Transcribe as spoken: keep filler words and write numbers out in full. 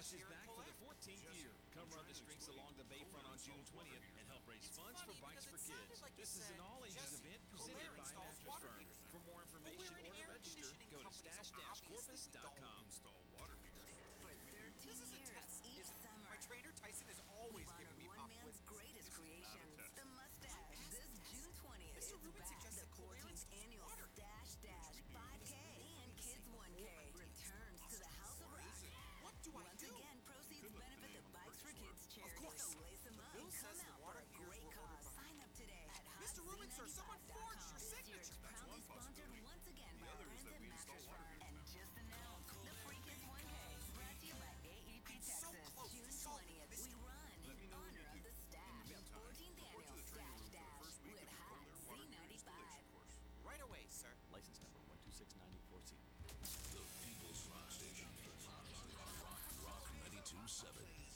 Stash is back for the fourteenth year. Come run the streets along the Bayfront on June twentieth and help raise funds for Bikes for Kids. This is an all-ages event presented by Mattress Firm. For more information or to register, go to stash dash corpus dot com. For thirteen years, each summer, My trainer Tyson has always we've given honored me one pop man's quizzes. greatest creations, the mustache. This June twentieth, Mister it's Rubin back. suggested The Cole fourteenth Aaron's annual water. Stash Dash five K and Kids one K returns to the House of Rock. What do I Once do? again, proceeds benefit the Bikes for Kids charity. course. So lace them up Bill and come says the out for water a heaters great were cause. ordered by- Sign up today at Mister Rubin, sir, someone forged your This year it's signature. proudly sponsored once again by friends at Mattress Firm. And just announced the Free Kids one K, brought to you by A E P I'm so Texas. close. June So, twentieth, we run in honor of the Stash, the fourteenth annual Stash Dash with hot Z ninety-five. Right away, sir. License number one two six nine four C. The People's Rock Station. Rock, Rock ninety-two point seven.